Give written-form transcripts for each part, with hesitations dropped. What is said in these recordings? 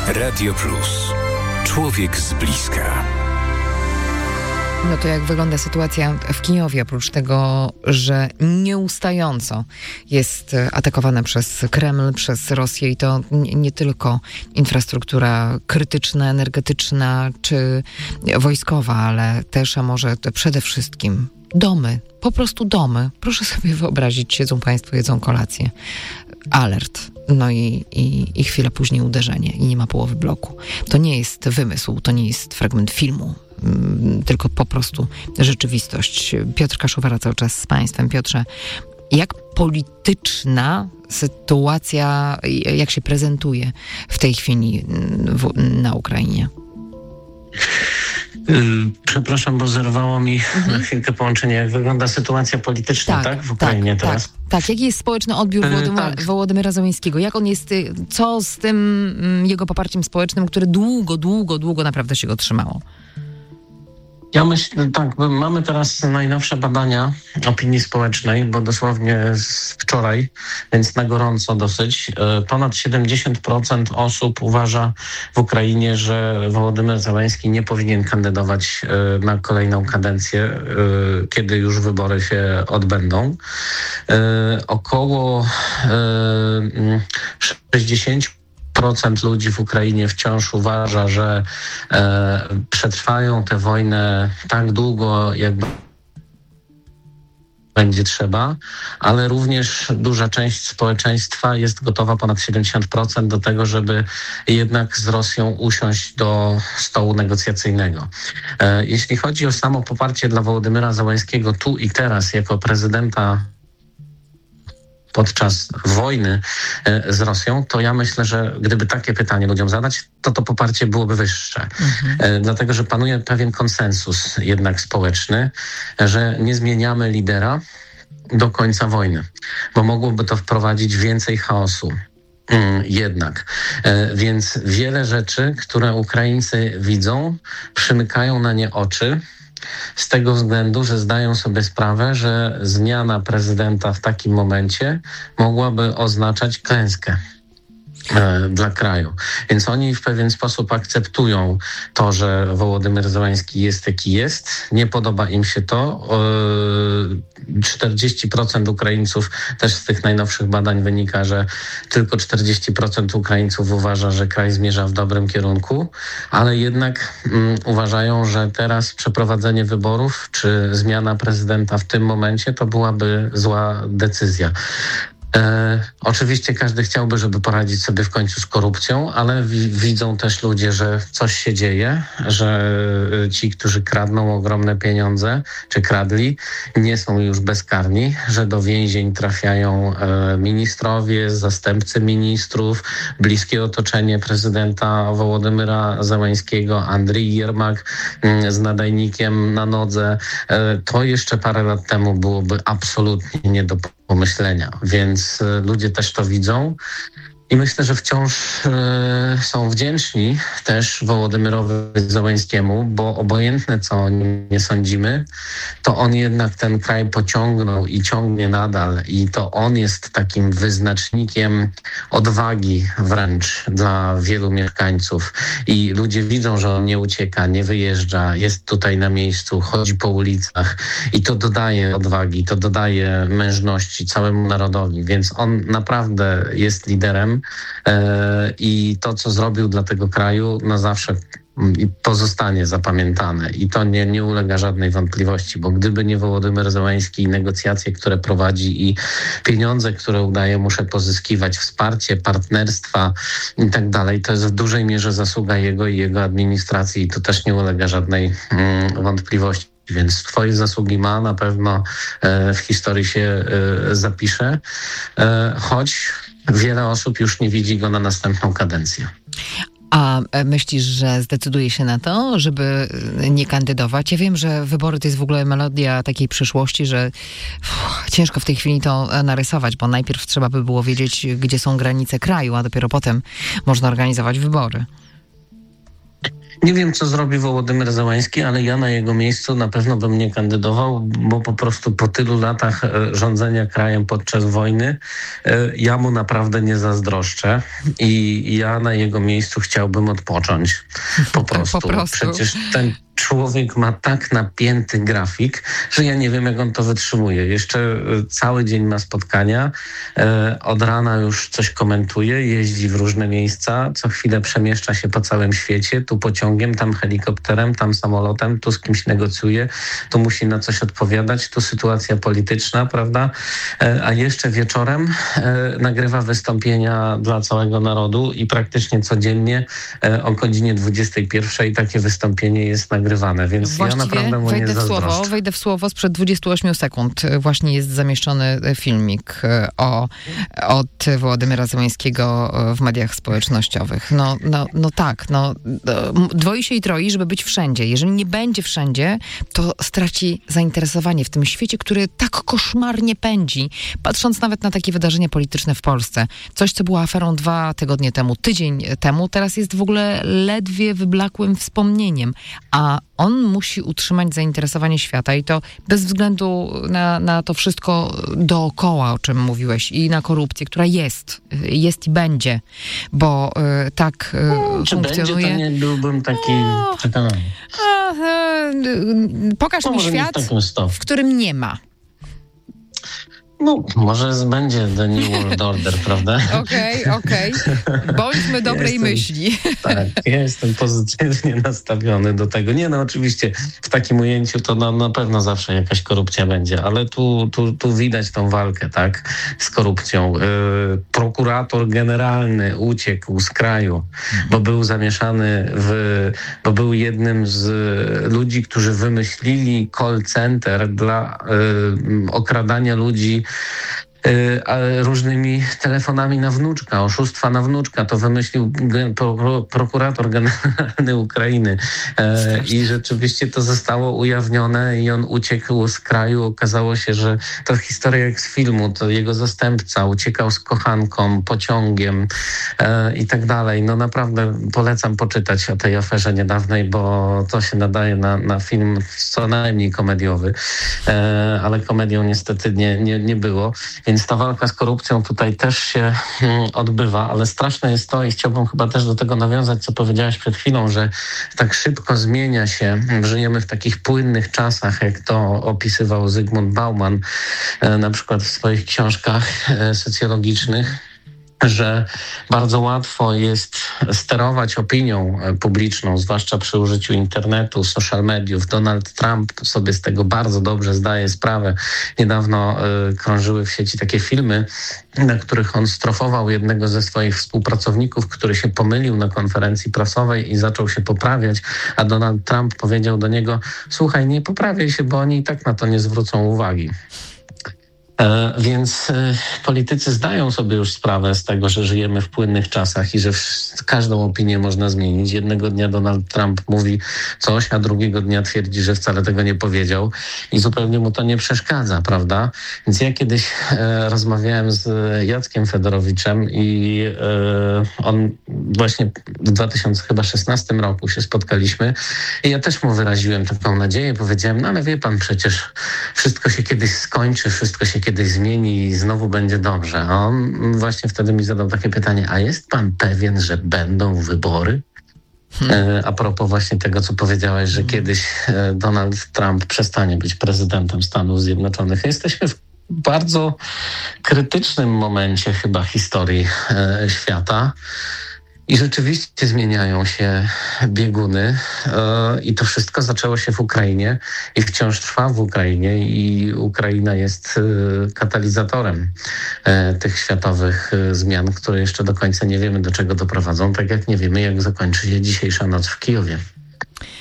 Radio Plus. Człowiek z bliska. No to jak wygląda sytuacja w Kijowie, oprócz tego, że nieustająco jest atakowana przez Kreml, przez Rosję i to nie tylko infrastruktura krytyczna, energetyczna czy wojskowa, ale też, a może to przede wszystkim domy, po prostu domy. Proszę sobie wyobrazić, siedzą państwo, jedzą kolację. Alert. No i chwilę później uderzenie i nie ma połowy bloku. To nie jest wymysł, to nie jest fragment filmu, tylko po prostu rzeczywistość. Piotr Kaszuwara cały czas z państwem. Piotrze, jak polityczna sytuacja, jak się prezentuje w tej chwili na Ukrainie? Przepraszam, bo zerwało mi na chwilkę połączenie. Jak wygląda sytuacja polityczna, tak? W Ukrainie teraz? Tak. Jaki jest społeczny odbiór Wołodymyra Zełenskiego? Jak on jest, co z tym jego poparciem społecznym, które długo naprawdę się go trzymało? Ja myślę, tak, mamy teraz najnowsze badania opinii społecznej, bo dosłownie z wczoraj, więc na gorąco dosyć. Ponad 70% osób uważa w Ukrainie, że Wołodymyr Zełenski nie powinien kandydować na kolejną kadencję, kiedy już wybory się odbędą. Około 60% ludzi w Ukrainie wciąż uważa, że przetrwają tę wojnę tak długo, jak będzie trzeba, ale również duża część społeczeństwa jest gotowa, ponad 70%, do tego, żeby jednak z Rosją usiąść do stołu negocjacyjnego. Jeśli chodzi o samo poparcie dla Wołodymyra Zełenskiego tu i teraz jako prezydenta podczas wojny z Rosją, to ja myślę, że gdyby takie pytanie ludziom zadać, to poparcie byłoby wyższe. Dlatego, że panuje pewien konsensus jednak społeczny, że nie zmieniamy lidera do końca wojny, bo mogłoby to wprowadzić więcej chaosu. Jednak. Więc wiele rzeczy, które Ukraińcy widzą, przymykają na nie oczy, z tego względu, że zdają sobie sprawę, że zmiana prezydenta w takim momencie mogłaby oznaczać klęskę dla kraju. Więc oni w pewien sposób akceptują to, że Wołodymyr Zełenski jest jaki jest. Nie podoba im się to. 40% Ukraińców, też z tych najnowszych badań wynika, że tylko 40% Ukraińców uważa, że kraj zmierza w dobrym kierunku, ale jednak uważają, że teraz przeprowadzenie wyborów czy zmiana prezydenta w tym momencie to byłaby zła decyzja. Oczywiście każdy chciałby, żeby poradzić sobie w końcu z korupcją, ale widzą też ludzie, że coś się dzieje, że ci, którzy kradną ogromne pieniądze, czy kradli, nie są już bezkarni, że do więzień trafiają ministrowie, zastępcy ministrów, bliskie otoczenie prezydenta Wołodymyra Zełenskiego, Andrii Jermak z nadajnikiem na nodze. To jeszcze parę lat temu byłoby absolutnie nie do pomyślenia, więc ludzie też to widzą i myślę, że wciąż są wdzięczni też Wołodymyrowi Zełenskiemu, bo obojętne co o nim nie sądzimy, to on jednak ten kraj pociągnął i ciągnie nadal i to on jest takim wyznacznikiem odwagi wręcz dla wielu mieszkańców i ludzie widzą, że on nie ucieka, nie wyjeżdża, jest tutaj na miejscu, chodzi po ulicach i to dodaje odwagi, to dodaje mężności całemu narodowi, więc on naprawdę jest liderem i to, co zrobił dla tego kraju, na zawsze pozostanie zapamiętane i to nie ulega żadnej wątpliwości, bo gdyby nie Wołodymyr Zełenski i negocjacje, które prowadzi i pieniądze, które udaje mu się pozyskiwać, wsparcie, partnerstwa i tak dalej, to jest w dużej mierze zasługa jego i jego administracji i to też nie ulega żadnej wątpliwości. Więc swoje zasługi ma, na pewno w historii się zapisze, choć wiele osób już nie widzi go na następną kadencję. A myślisz, że zdecyduje się na to, żeby nie kandydować? Ja wiem, że wybory to jest w ogóle melodia takiej przyszłości, że ciężko w tej chwili to narysować, bo najpierw trzeba by było wiedzieć, gdzie są granice kraju, a dopiero potem można organizować wybory. Nie wiem, co zrobi Wołodymyr Zełański, ale ja na jego miejscu na pewno bym nie kandydował, bo po prostu po tylu latach rządzenia krajem podczas wojny ja mu naprawdę nie zazdroszczę i ja na jego miejscu chciałbym odpocząć. Po prostu. Przecież ten człowiek ma tak napięty grafik, że ja nie wiem, jak on to wytrzymuje. Jeszcze cały dzień ma spotkania, od rana już coś komentuje, jeździ w różne miejsca, co chwilę przemieszcza się po całym świecie, tu pociągiem, tam helikopterem, tam samolotem, tu z kimś negocjuje, tu musi na coś odpowiadać, tu sytuacja polityczna, prawda? A jeszcze wieczorem nagrywa wystąpienia dla całego narodu i praktycznie codziennie o godzinie 21 takie wystąpienie jest nagrywane. Więc właściwie ja naprawdę mu nie zazdroszczę. Wejdę w słowo, sprzed 28 sekund właśnie jest zamieszczony filmik od Wołodymyra Zełańskiego w mediach społecznościowych. Dwoi się i troi, żeby być wszędzie. Jeżeli nie będzie wszędzie, to straci zainteresowanie w tym świecie, który tak koszmarnie pędzi, patrząc nawet na takie wydarzenia polityczne w Polsce. Coś, co było aferą 2 tygodnie temu, tydzień temu, teraz jest w ogóle ledwie wyblakłym wspomnieniem, a on musi utrzymać zainteresowanie świata i to bez względu na to wszystko dookoła, o czym mówiłeś, i na korupcję, która jest i będzie, bo tak czy funkcjonuje. Będzie, to nie byłbym taki przekonany. Pokaż mi świat, w którym nie ma. No, może będzie The New World Order, prawda? Okej. Bądźmy dobrej myśli. Tak, ja jestem pozytywnie nastawiony do tego. Nie, no oczywiście w takim ujęciu to na pewno zawsze jakaś korupcja będzie, ale tu widać tą walkę, tak, z korupcją. Prokurator generalny uciekł z kraju, bo był zamieszany bo był jednym z ludzi, którzy wymyślili call center dla okradania ludzi różnymi telefonami na wnuczka, oszustwa na wnuczka. To wymyślił prokurator generalny Ukrainy. I rzeczywiście to zostało ujawnione i on uciekł z kraju. Okazało się, że to historia jak z filmu. To jego zastępca uciekał z kochanką, pociągiem i tak dalej. No naprawdę polecam poczytać o tej aferze niedawnej, bo to się nadaje na film co najmniej komediowy. Ale komedią niestety nie było. Więc ta walka z korupcją tutaj też się odbywa, ale straszne jest to i chciałbym chyba też do tego nawiązać, co powiedziałaś przed chwilą, że tak szybko zmienia się, żyjemy w takich płynnych czasach, jak to opisywał Zygmunt Bauman na przykład w swoich książkach socjologicznych, że bardzo łatwo jest sterować opinią publiczną, zwłaszcza przy użyciu internetu, social mediów. Donald Trump sobie z tego bardzo dobrze zdaje sprawę. Niedawno krążyły w sieci takie filmy, na których on strofował jednego ze swoich współpracowników, który się pomylił na konferencji prasowej i zaczął się poprawiać, a Donald Trump powiedział do niego: słuchaj, nie poprawiaj się, bo oni i tak na to nie zwrócą uwagi. Więc politycy zdają sobie już sprawę z tego, że żyjemy w płynnych czasach i że każdą opinię można zmienić. Jednego dnia Donald Trump mówi coś, a drugiego dnia twierdzi, że wcale tego nie powiedział i zupełnie mu to nie przeszkadza, prawda? Więc ja kiedyś rozmawiałem z Jackiem Fedorowiczem i on właśnie w 2016 roku się spotkaliśmy i ja też mu wyraziłem taką nadzieję. Powiedziałem, no ale wie pan, przecież wszystko się kiedyś skończy, wszystko się kiedyś zmieni i znowu będzie dobrze. A on właśnie wtedy mi zadał takie pytanie: a jest pan pewien, że będą wybory? A propos właśnie tego, co powiedziałeś, że kiedyś Donald Trump przestanie być prezydentem Stanów Zjednoczonych. Jesteśmy w bardzo krytycznym momencie chyba historii świata. I rzeczywiście zmieniają się bieguny i to wszystko zaczęło się w Ukrainie i wciąż trwa w Ukrainie i Ukraina jest katalizatorem tych światowych zmian, które jeszcze do końca nie wiemy, do czego doprowadzą, tak jak nie wiemy, jak zakończy się dzisiejsza noc w Kijowie.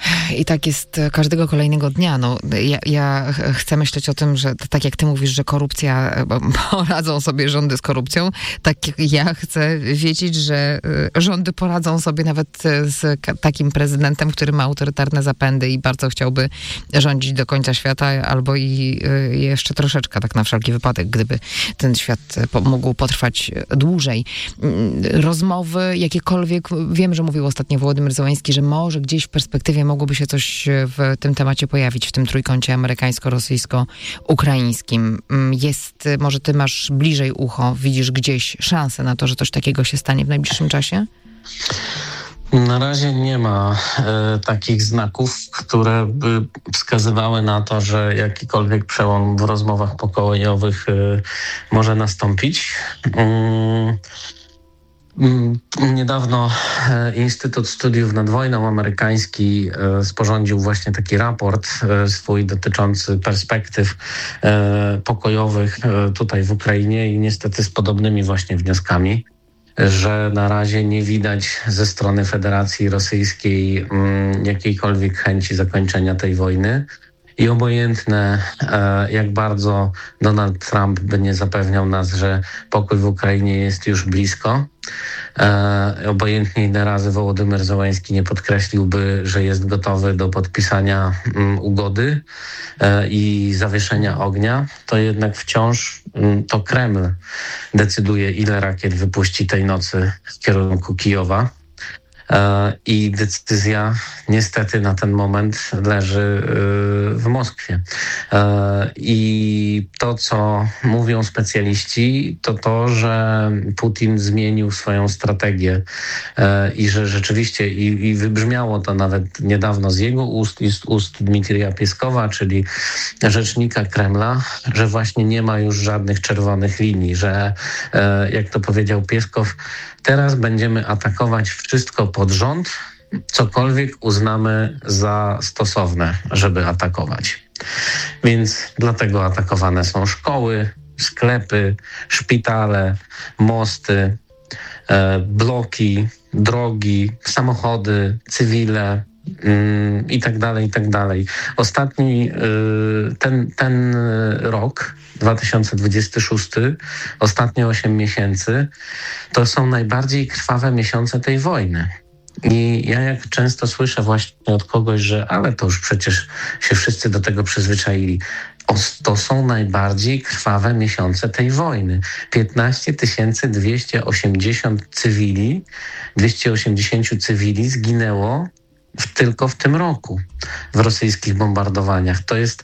I tak jest każdego kolejnego dnia. No, ja chcę myśleć o tym, że tak jak ty mówisz, że korupcja, poradzą sobie rządy z korupcją, tak ja chcę wiedzieć, że rządy poradzą sobie nawet z takim prezydentem, który ma autorytarne zapędy i bardzo chciałby rządzić do końca świata, albo i jeszcze troszeczkę, tak na wszelki wypadek, gdyby ten świat mógł potrwać dłużej. Rozmowy jakiekolwiek, wiem, że mówił ostatnio Wołodymyr Zełenski, że może gdzieś w perspektywie mogłoby się coś w tym temacie pojawić, w tym trójkącie amerykańsko-rosyjsko-ukraińskim. Może ty masz bliżej ucho, widzisz gdzieś szansę na to, że coś takiego się stanie w najbliższym czasie? Na razie nie ma takich znaków, które by wskazywały na to, że jakikolwiek przełom w rozmowach pokojowych może nastąpić. Niedawno Instytut Studiów nad Wojną amerykański sporządził właśnie taki raport swój dotyczący perspektyw pokojowych tutaj w Ukrainie i niestety z podobnymi właśnie wnioskami, że na razie nie widać ze strony Federacji Rosyjskiej jakiejkolwiek chęci zakończenia tej wojny. I obojętne, jak bardzo Donald Trump by nie zapewniał nas, że pokój w Ukrainie jest już blisko, obojętnie ile razy Wołodymyr Zełenski nie podkreśliłby, że jest gotowy do podpisania ugody i zawieszenia ognia, to jednak wciąż to Kreml decyduje, ile rakiet wypuści tej nocy w kierunku Kijowa. I decyzja niestety na ten moment leży w Moskwie. I to, co mówią specjaliści, to, że Putin zmienił swoją strategię i że rzeczywiście, i wybrzmiało to nawet niedawno z jego ust i z ust Dmitrija Pieskowa, czyli rzecznika Kremla, że właśnie nie ma już żadnych czerwonych linii, że jak to powiedział Pieskow, teraz będziemy atakować wszystko pod rząd, cokolwiek uznamy za stosowne, żeby atakować. Więc dlatego atakowane są szkoły, sklepy, szpitale, mosty, bloki, drogi, samochody, cywile i tak dalej, i tak dalej. Ostatni, ten rok, 2026, ostatnie 8 miesięcy, to są najbardziej krwawe miesiące tej wojny. I ja jak często słyszę właśnie od kogoś, że ale to już przecież się wszyscy do tego przyzwyczaili. To są najbardziej krwawe miesiące tej wojny. 15 280 cywili zginęło tylko w tym roku w rosyjskich bombardowaniach. To jest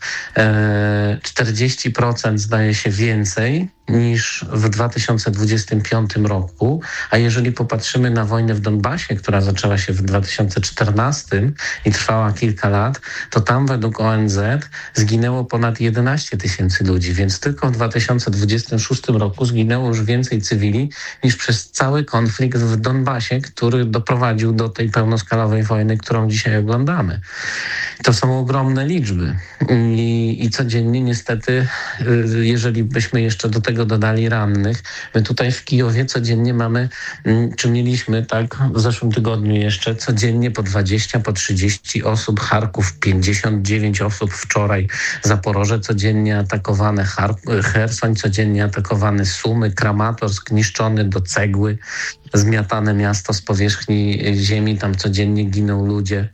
40% zdaje się więcej niż w 2025 roku, a jeżeli popatrzymy na wojnę w Donbasie, która zaczęła się w 2014 i trwała kilka lat, to tam według ONZ zginęło ponad 11 tysięcy ludzi, więc tylko w 2026 roku zginęło już więcej cywili niż przez cały konflikt w Donbasie, który doprowadził do tej pełnoskalowej wojny, którą dzisiaj oglądamy. To są ogromne liczby i codziennie niestety, jeżeli byśmy jeszcze do tego dodali rannych, my tutaj w Kijowie codziennie mamy, czy mieliśmy tak w zeszłym tygodniu jeszcze, codziennie po 20, po 30 osób, Charków 59 osób wczoraj, Zaporoże codziennie atakowane, Chersoń codziennie atakowany, Sumy, Kramatorsk niszczony do cegły, zmiatane miasto z powierzchni ziemi, tam codziennie giną ludzie.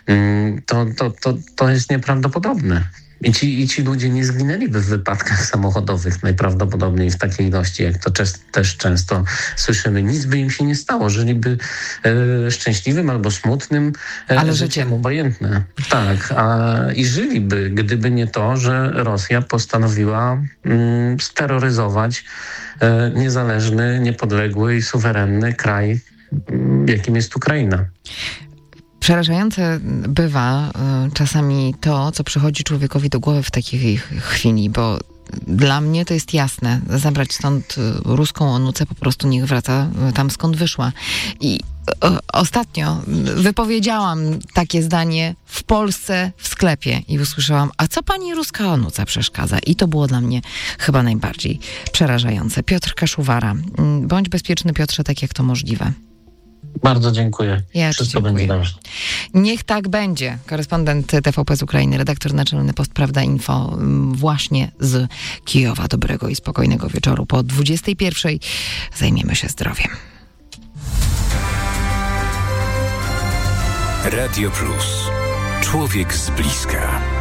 To jest nieprawdopodobne. I ci ludzie nie zginęliby w wypadkach samochodowych najprawdopodobniej w takiej ilości, jak to też często słyszymy. Nic by im się nie stało. Żyliby szczęśliwym albo smutnym, ale życiem obojętne. Tak, i żyliby, gdyby nie to, że Rosja postanowiła steroryzować niezależny, niepodległy i suwerenny kraj, jakim jest Ukraina. Przerażające bywa czasami to, co przychodzi człowiekowi do głowy w takiej chwili, bo dla mnie to jest jasne. Zabrać stąd ruską onucę, po prostu niech wraca tam, skąd wyszła. I ostatnio wypowiedziałam takie zdanie w Polsce w sklepie i usłyszałam, a co pani ruska onuca przeszkadza? I to było dla mnie chyba najbardziej przerażające. Piotr Kaszuwara. Bądź bezpieczny, Piotrze, tak jak to możliwe. Bardzo dziękuję. Ja Wszystko będzie dobrze. Niech tak będzie. Korespondent TVP z Ukrainy, redaktor naczelny Post Prawda Info, właśnie z Kijowa. Dobrego i spokojnego wieczoru. Po 21:00 zajmiemy się zdrowiem. Radio Plus. Człowiek z bliska.